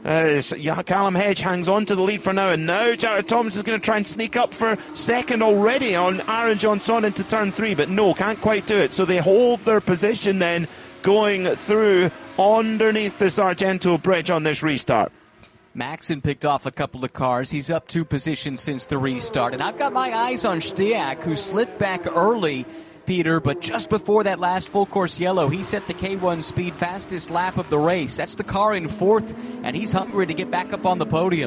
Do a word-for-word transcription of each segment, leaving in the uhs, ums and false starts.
Uh, yeah, Callum Hedge hangs on to the lead for now, and now Jared Thomas is going to try and sneak up for second already on Aaron Johnson into turn three, but no, can't quite do it. So they hold their position then going through underneath the Sargento Bridge on this restart. Maxson picked off a couple of cars. He's up two positions since the restart. And I've got my eyes on Stiak, who slipped back early, Peter, but just before that last full course yellow, he set the K one speed fastest lap of the race. That's the car in fourth, and he's hungry to get back up on the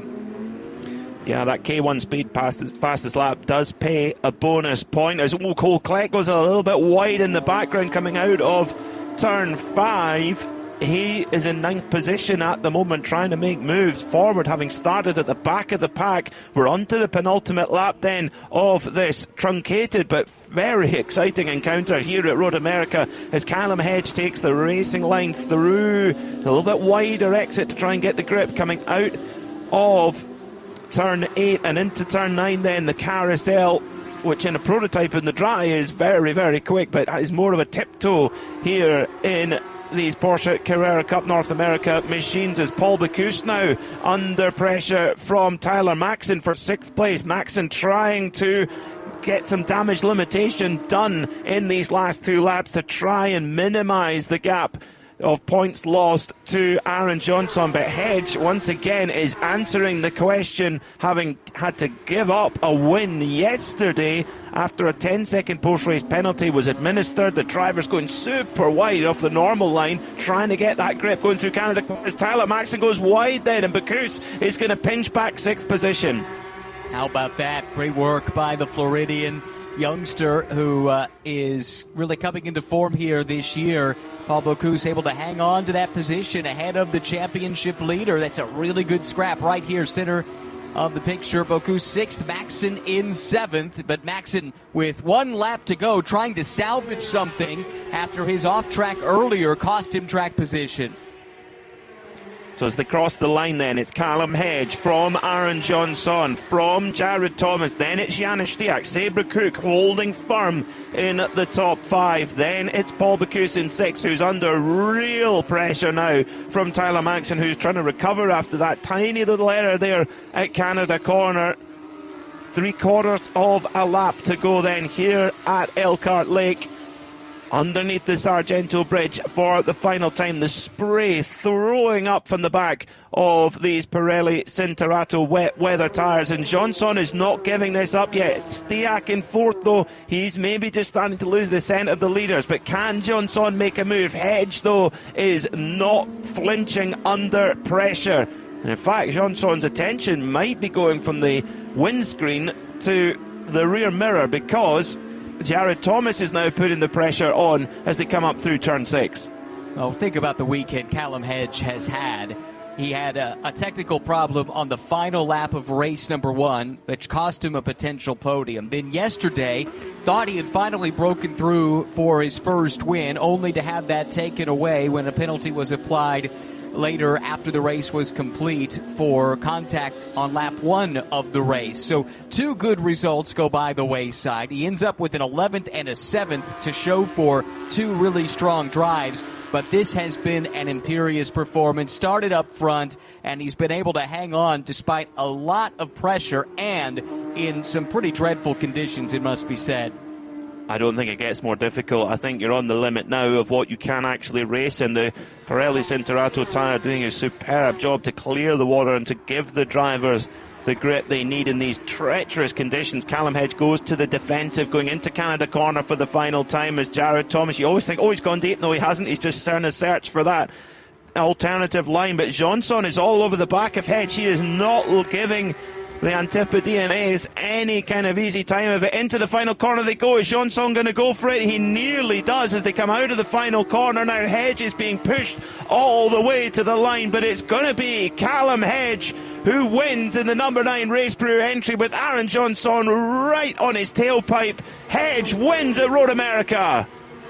podium. Yeah, that K one speed fastest, fastest lap does pay a bonus point as oh, Cole Kleck goes a little bit wide in the background coming out of turn five. He is in ninth position at the moment, trying to make moves forward, having started at the back of the pack. We're on to the penultimate lap then of this truncated but very exciting encounter here at Road America as Callum Hedge takes the racing line through a little bit wider exit to try and get the grip, coming out of turn eight and into turn nine then. The carousel, which in a prototype in the dry is very, very quick, but is more of a tiptoe here in these Porsche Carrera Cup North America machines, as Paul Bocuse now under pressure from Tyler Maxson for sixth place. Maxson trying to get some damage limitation done in these last two laps to try and minimise the gap of points lost to Aaron Johnson, but Hedge once again is answering the question, having had to give up a win yesterday after a ten second post-race penalty was administered. The driver's going super wide off the normal line, trying to get that grip going through Canada. As Tyler Maxson goes wide then, and Bocuse is going to pinch back sixth position. How about that? Great work by the Floridian youngster who uh, is really coming into form here this year. Paul Bocuse able to hang on to that position ahead of the championship leader. That's a really good scrap right here, center of the picture. Bocuse sixth, Maxson in seventh, but Maxson with one lap to go trying to salvage something after his off track earlier cost him track position. So as they cross the line then, it's Callum Hedge from Aaron Johnson, from Jared Thomas, then it's Janis Stiak, Sabre Cook holding firm in the top five, then it's Paul Bocuse in six, who's under real pressure now from Tyler Maxson, who's trying to recover after that tiny little error there at Canada Corner. Three quarters of a lap to go then here at Elkhart Lake, underneath the Sargento Bridge for the final time. The spray throwing up from the back of these Pirelli Cinturato wet weather tyres, and Johnson is not giving this up yet. Stiak in fourth though, he's maybe just starting to lose the scent of the leaders, but can Johnson make a move? Hedge though is not flinching under pressure, and in fact Johnson's attention might be going from the windscreen to the rear mirror, because Jared Thomas is now putting the pressure on as they come up through turn six. Oh, think about the weekend Callum Hedge has had. He had a, a technical problem on the final lap of race number one, which cost him a potential podium. Then yesterday, thought he had finally broken through for his first win, only to have that taken away when a penalty was applied later after the race was complete for contact on lap one of the race. So two good results go by the wayside. He ends up with an eleventh and a seventh to show for two really strong drives, but this has been an imperious performance. Started up front, and he's been able to hang on despite a lot of pressure and in some pretty dreadful conditions, it must be said. I don't think it gets more difficult. I think you're on the limit now of what you can actually race in. The Pirelli Cinturato tyre doing a superb job to clear the water and to give the drivers the grip they need in these treacherous conditions. Callum Hedge goes to the defensive, going into Canada Corner for the final time as Jared Thomas. You always think, oh, he's gone deep. No, he hasn't. He's just trying to search for that alternative line. But Johnson is all over the back of Hedge. He is not giving the Antipodeans any kind of easy time of it. Into the final corner they go. Is Johnson going to go for it? He nearly does as they come out of the final corner. Now Hedge is being pushed all the way to the line, but it's going to be Callum Hedge who wins in the number nine Race Brew entry with Aaron Johnson right on his tailpipe. Hedge wins at Road America.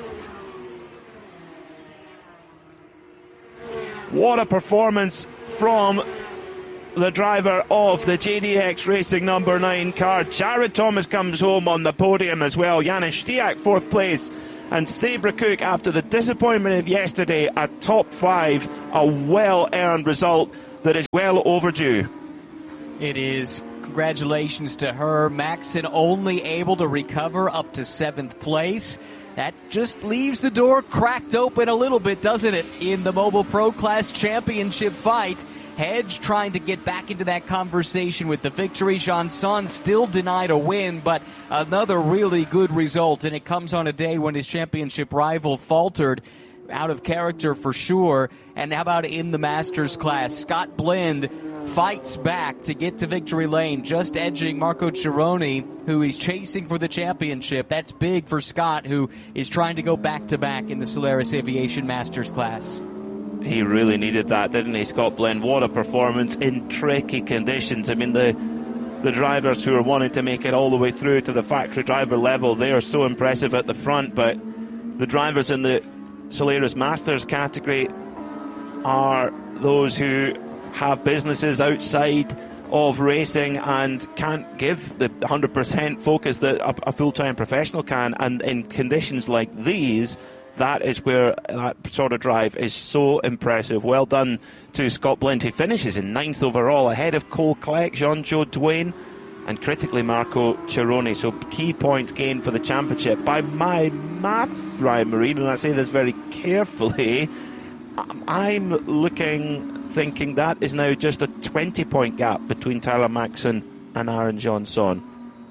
What a performance from the driver of the J D X Racing number nine car. Jared Thomas comes home on the podium as well. Janis Stiak fourth place, and Sabre Cook, after the disappointment of yesterday, a top five, a well-earned result that is well overdue. It is. Congratulations to her. Maxson only able to recover up to seventh place. That just leaves the door cracked open a little bit, doesn't it, in the Mobile Pro Class Championship fight. Hedge trying to get back into that conversation with the victory. Jean-Son still denied a win, but another really good result, and it comes on a day when his championship rival faltered. Out of character for sure. And how about in the Masters class? Scott Blend fights back to get to victory lane, just edging Marco Cironi, who is chasing for the championship. That's big for Scott, who is trying to go back-to-back in the Solaris Aviation Masters class. He really needed that, didn't he, Scott Blend? What a performance in tricky conditions. I mean, the the drivers who are wanting to make it all the way through to the factory driver level, they are so impressive at the front, but the drivers in the Solaris Masters category are those who have businesses outside of racing and can't give the one hundred percent focus that a, a full-time professional can, and in conditions like these, that is where that sort of drive is so impressive. Well done to Scott Blend, who finishes in ninth overall, ahead of Cole Clegg, Jean-Jo Duane, and critically Marco Cironi. So key points gained for the championship. By my maths, Ryan Marine, and I say this very carefully, I'm looking, thinking that is now just a twenty-point gap between Tyler Maxson and Aaron Jean-Son.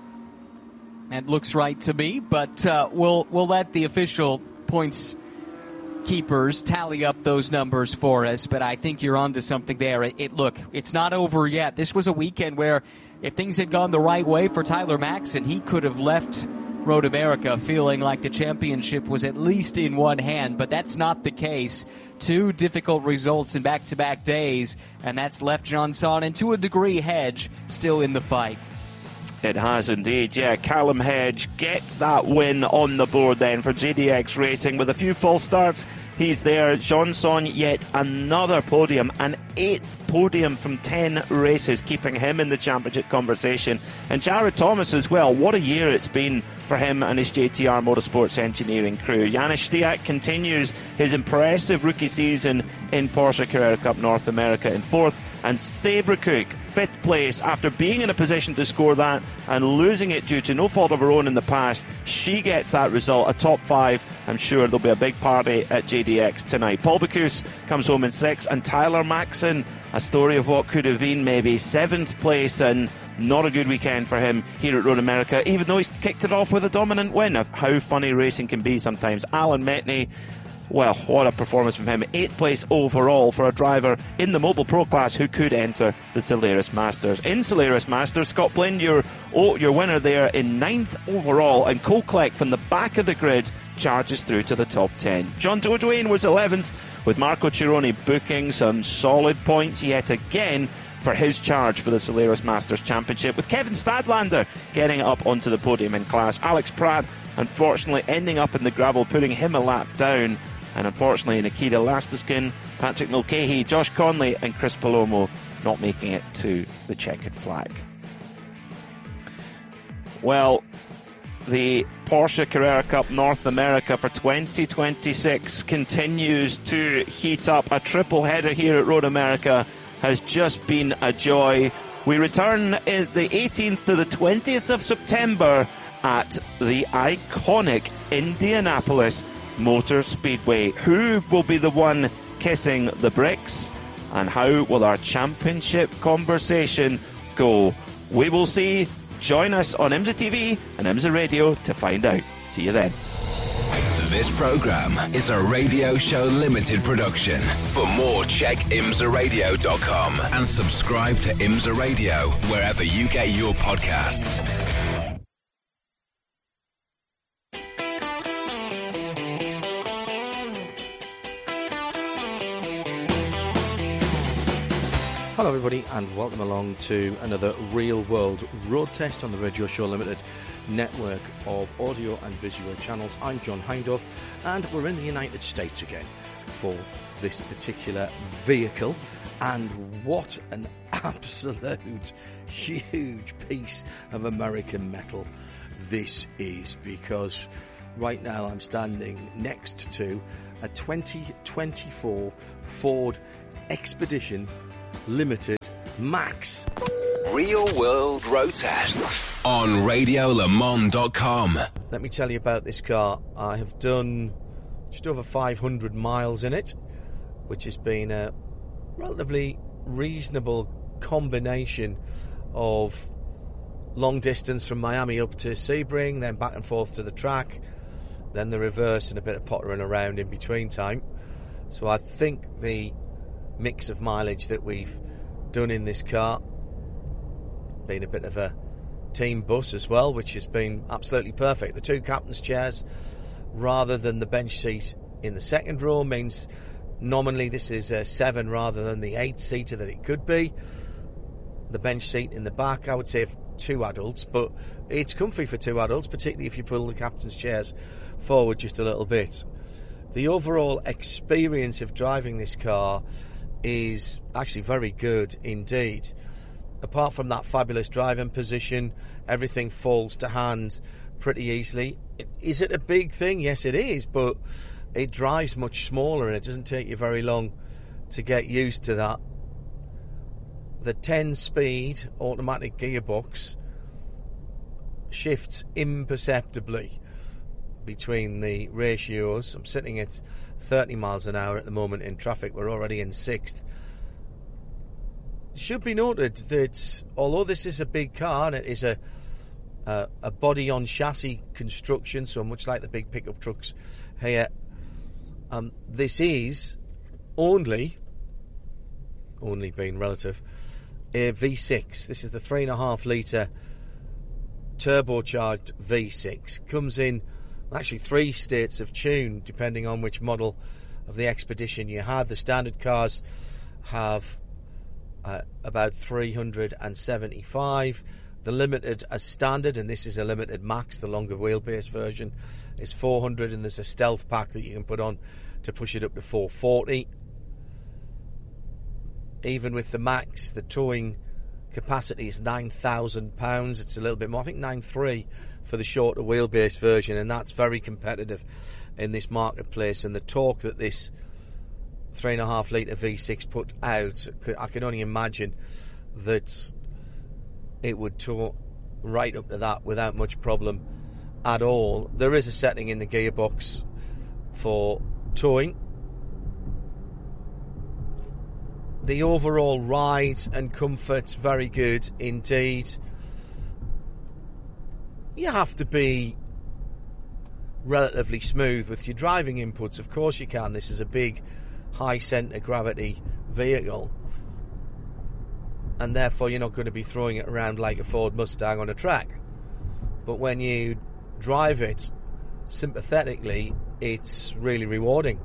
That looks right to me, but uh, we'll we'll let the official points keepers tally up those numbers for us. But I think you're onto something there. It, it look, it's not over yet. This was a weekend where, if things had gone the right way for Tyler Maxson, he could have left Road America feeling like the championship was at least in one hand, but that's not the case. Two difficult results in back-to-back days, and that's left Jean-Son and to a degree Hedge still in the fight. It has indeed, yeah. Callum Hedge gets that win on the board then for J D X Racing with a few false starts. He's there. Jean-Son, yet another podium, an eighth podium from ten races, keeping him in the championship conversation. And Jared Thomas as well. What a year it's been for him and his J T R Motorsports engineering crew. Janis Stiak continues his impressive rookie season in Porsche Carrera Cup North America in fourth. And Sabra Cook, fifth place, after being in a position to score that and losing it due to no fault of her own in the past. She gets that result, a top five. I'm sure there'll be a big party at J D X tonight. Paul Bocuse comes home in sixth, and Tyler Maxson, a story of what could have been maybe seventh place, and not a good weekend for him here at Road America, even though he's kicked it off with a dominant win. Of how funny racing can be sometimes. Alan Metney, well, what a performance from him. Eighth place overall for a driver in the Mobile Pro class who could enter the Solaris Masters. In Solaris Masters, Scott Blend, your, oh, your winner there in ninth overall, and Cole Clegg from the back of the grid charges through to the top ten. Jean-Jo Duane was eleventh, with Marco Cironi booking some solid points yet again for his charge for the Solaris Masters Championship, with Kevin Stadlander getting up onto the podium in class. Alex Pratt, unfortunately, ending up in the gravel, putting him a lap down. And unfortunately, Nikita Lastuskin, Patrick Mulcahy, Josh Conley and Chris Palomo not making it to the checkered flag. Well, the Porsche Carrera Cup North America for twenty twenty-six continues to heat up. A triple header here at Road America has just been a joy. We return in the eighteenth to the twentieth of September at the iconic Indianapolis Motor Speedway. Who will be the one kissing the bricks, and how will our championship conversation go? We will see. Join us on IMSA T V and IMSA Radio to find out. See you then. This program is a Radio Show Limited production. For more, check imsa radio dot com and subscribe to IMSA Radio wherever you get your podcasts. Hello everybody and welcome along to another real world road test on the Radio Show Limited network of audio and visual channels. I'm John Hindhaugh and we're in the United States again for this particular vehicle, and what an absolute huge piece of American metal this is, because right now I'm standing next to a twenty twenty-four Ford Expedition Limited Max. Real World Road Tests on radio le mans dot com. Let me tell you about this car. I have done just over five hundred miles in it, which has been a relatively reasonable combination of long distance from Miami up to Sebring, then back and forth to the track, then the reverse and a bit of pottering around in between time. So I think the mix of mileage that we've done in this car, been a bit of a team bus as well, which has been absolutely perfect. The two captain's chairs rather than the bench seat in the second row means nominally this is a seven rather than the eight seater that it could be. The bench seat in the back, I would say two adults, but it's comfy for two adults, particularly if you pull the captain's chairs forward just a little bit. The overall experience of driving this car is actually very good indeed. Apart from that fabulous driving position, everything falls to hand pretty easily. Is it a big thing? Yes, it is, but it drives much smaller and it doesn't take you very long to get used to that. The ten-speed automatic gearbox shifts imperceptibly between the ratios. I'm sitting at thirty miles an hour at the moment in traffic. We're already in sixth. It should be noted that although this is a big car and it is a a, a body on chassis construction, so much like the big pickup trucks here, um, this is only only being relative a V six. This is the three and a half litre turbocharged V six. Comes in actually three states of tune depending on which model of the Expedition you have. The standard cars have uh, about three hundred seventy-five. The limited as standard, and this is a limited max, the longer wheelbase version, is four hundred, and there's a stealth pack that you can put on to push it up to four forty. Even with the max, the towing capacity is nine thousand pounds. It's a little bit more, I think nine three for the shorter wheelbase version, and that's very competitive in this marketplace. And the torque that this three and a half litre V six put out, I can only imagine that it would tow right up to that without much problem at all. There is a setting in the gearbox for towing. The overall ride and comfort's very good indeed. You have to be relatively smooth with your driving inputs. Of course you can. This is a big high centre gravity vehicle, and therefore you're not going to be throwing it around like a Ford Mustang on a track. But when you drive it sympathetically, it's really rewarding.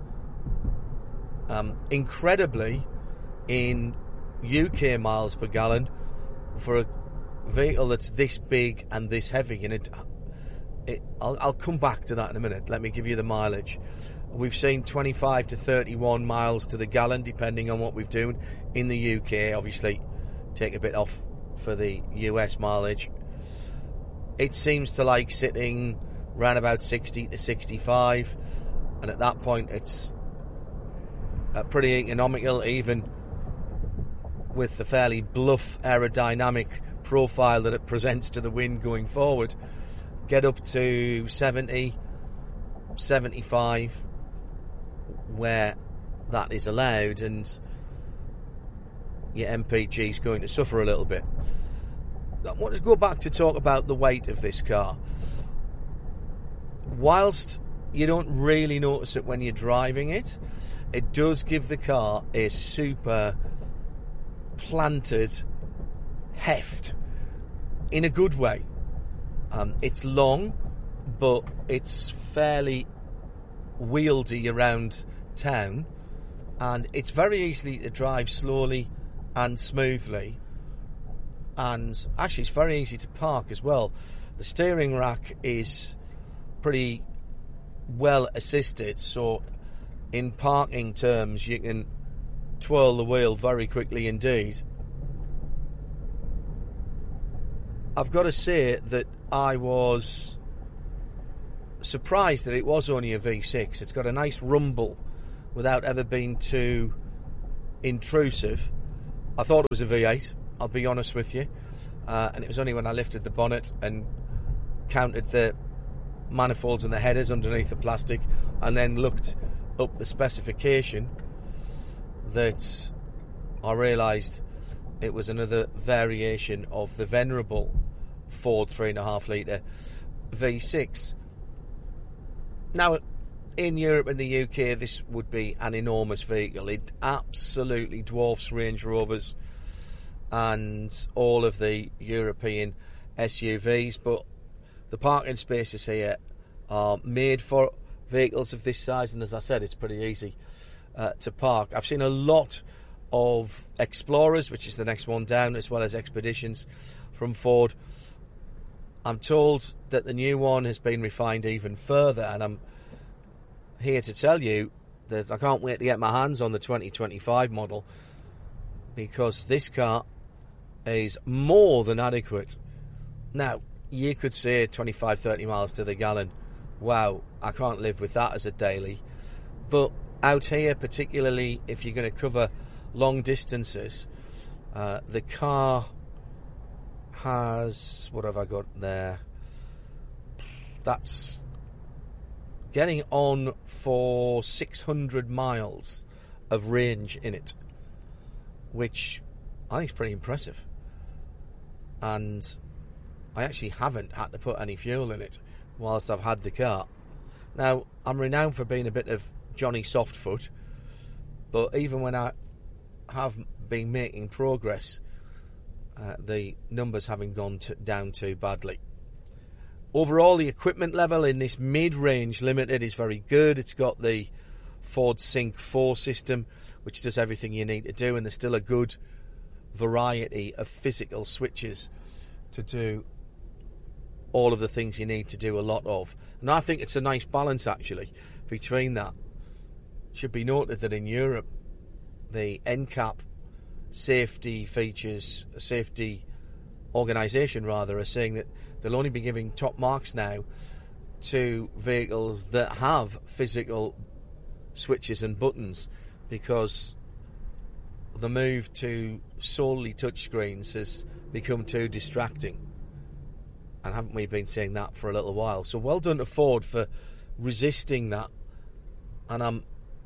Um, incredibly, in U K miles per gallon for a vehicle that's this big and this heavy, and it, it I'll, I'll come back to that in a minute. Let me give you the mileage. We've seen twenty-five to thirty-one miles to the gallon depending on what we've done in the U K. Obviously take a bit off for the U S mileage. It seems to like sitting around about sixty to sixty-five, and at that point it's uh, pretty economical, even with the fairly bluff aerodynamic profile that it presents to the wind going forward. Get up to seventy, seventy-five where that is allowed, and your M P G is going to suffer a little bit. I want to go back to talk about the weight of this car. Whilst you don't really notice it when you're driving it, it does give the car a super planted heft in a good way. Um, it's long, but it's fairly wieldy around town, and it's very easy to drive slowly and smoothly, and actually it's very easy to park as well. The steering rack is pretty well assisted, so in parking terms you can twirl the wheel very quickly indeed. I've got to say that I was surprised that it was only a V six. It's got a nice rumble without ever being too intrusive. I thought it was a V eight, I'll be honest with you. Uh, and it was only when I lifted the bonnet and counted the manifolds and the headers underneath the plastic and then looked up the specification that I realised it was another variation of the venerable Ford three point five litre V six. Now, in Europe and the U K, this would be an enormous vehicle. It absolutely dwarfs Range Rovers and all of the European S U Vs, but the parking spaces here are made for vehicles of this size, and as I said, it's pretty easy uh, to park. I've seen a lot of Explorers, which is the next one down, as well as Expeditions from Ford. I'm told that the new one has been refined even further, and I'm here to tell you that I can't wait to get my hands on the twenty twenty-five model, because this car is more than adequate. Now, you could say twenty-five, thirty miles to the gallon. Wow, I can't live with that as a daily. But out here, particularly if you're going to cover long distances, uh, the car has, what have I got there? That's getting on for six hundred miles of range in it, which I think is pretty impressive. And I actually haven't had to put any fuel in it whilst I've had the car. Now, I'm renowned for being a bit of Johnny Softfoot, but even when I have been making progress, uh, the numbers haven't gone to, down too badly. Overall, the equipment level in this mid-range Limited is very good. It's got the Ford Sync four system, which does everything you need to do, and there's still a good variety of physical switches to do all of the things you need to do a lot of. And I think it's a nice balance, actually, between that. It should be noted that in Europe, the N CAP safety features, safety organisation rather, are saying that they'll only be giving top marks now to vehicles that have physical switches and buttons, because the move to solely touchscreens has become too distracting. And haven't we been saying that for a little while? So well done to Ford for resisting that. And I'm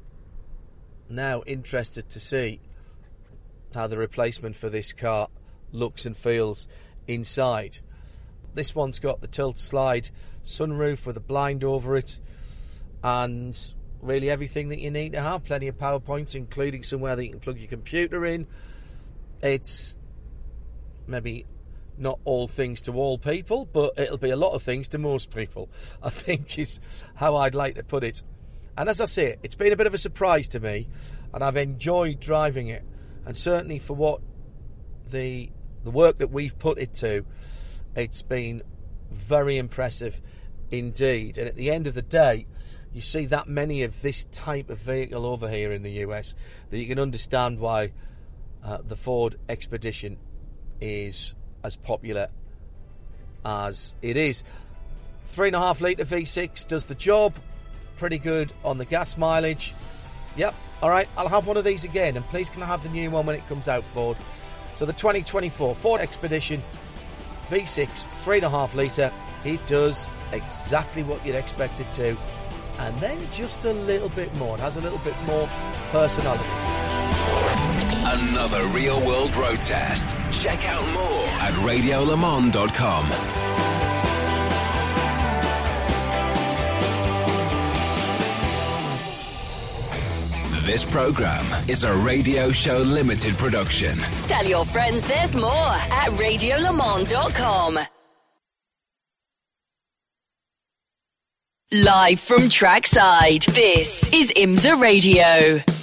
now interested to see how the replacement for this car looks and feels inside. This one's got the tilt slide sunroof with a blind over it, and really everything that you need to have. Plenty of power points, including somewhere that you can plug your computer in. It's maybe not all things to all people, but it'll be a lot of things to most people, I think, is how I'd like to put it. And as I say, it's been a bit of a surprise to me, and I've enjoyed driving it. And certainly for what the the work that we've put it to, it's been very impressive indeed. And at the end of the day, you see that many of this type of vehicle over here in the U S that you can understand why uh, the Ford Expedition is as popular as it is. Three and a half litre V six does the job. Pretty good on the gas mileage. Yep, alright, I'll have one of these again, and please can I have the new one when it comes out, Ford? So the twenty twenty-four Ford Expedition V six, three and a half litre. It does exactly what you'd expect it to, and then just a little bit more. It has a little bit more personality. Another real world road test. Check out more at radio le mans dot com. This program is a Radio Show Limited production. Tell your friends there's more at radio le mans dot com. Live from trackside, this is IMSA Radio.